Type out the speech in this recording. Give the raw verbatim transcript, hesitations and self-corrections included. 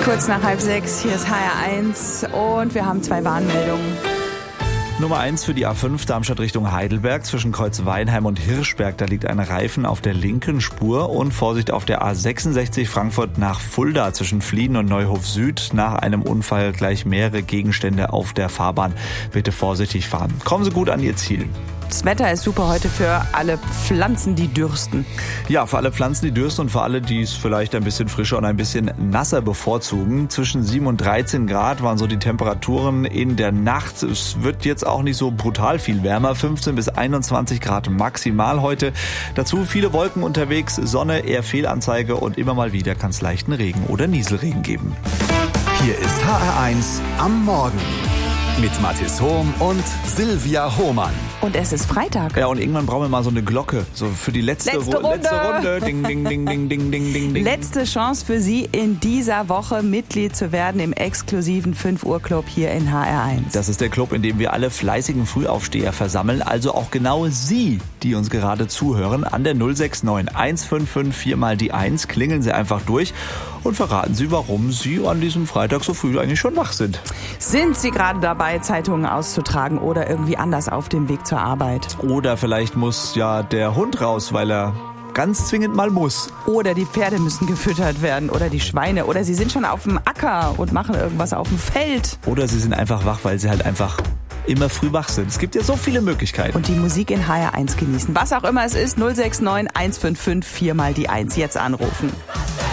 Kurz nach halb sechs, hier ist H R eins und wir haben zwei Warnmeldungen. Nummer eins für die A fünf Darmstadt Richtung Heidelberg zwischen Kreuz Weinheim und Hirschberg. Da liegt ein Reifen auf der linken Spur und Vorsicht auf der A sechsundsechzig Frankfurt nach Fulda zwischen Flieden und Neuhof Süd. Nach einem Unfall gleich mehrere Gegenstände auf der Fahrbahn. Bitte vorsichtig fahren. Kommen Sie gut an Ihr Ziel. Das Wetter ist super heute für alle Pflanzen, die dürsten. Ja, für alle Pflanzen, die dürsten und für alle, die es vielleicht ein bisschen frischer und ein bisschen nasser bevorzugen. Zwischen sieben und dreizehn Grad waren so die Temperaturen in der Nacht. Es wird jetzt auch nicht so brutal viel wärmer. fünfzehn bis einundzwanzig Grad maximal heute. Dazu viele Wolken unterwegs, Sonne, eher Fehlanzeige und immer mal wieder kann es leichten Regen oder Nieselregen geben. Hier ist H R eins am Morgen mit Mathis Hohm und Silvia Hohmann. Und es ist Freitag. Ja, und irgendwann brauchen wir mal so eine Glocke, so für die letzte, letzte, Ru- Runde. letzte Runde. Ding, ding, ding, ding, ding, ding, ding, ding. Letzte Chance für Sie in dieser Woche Mitglied zu werden im exklusiven fünf Uhr Club hier in H R eins. Das ist der Club, in dem wir alle fleißigen Frühaufsteher versammeln, also auch genau Sie, die uns gerade zuhören, an der null sechs neun eins fünf fünf vier mal die eins. Klingeln Sie einfach durch und verraten Sie, warum Sie an diesem Freitag so früh eigentlich schon wach sind. Sind Sie gerade dabei, Zeitungen auszutragen oder irgendwie anders auf dem Weg zur Arbeit? Oder vielleicht muss ja der Hund raus, weil er ganz zwingend mal muss. Oder die Pferde müssen gefüttert werden oder die Schweine. Oder Sie sind schon auf dem Acker und machen irgendwas auf dem Feld. Oder Sie sind einfach wach, weil Sie halt einfach immer früh wach sind. Es gibt ja so viele Möglichkeiten. Und die Musik in H R eins genießen. Was auch immer es ist, null sechs neun eins fünf fünf vier mal die eins. Jetzt anrufen.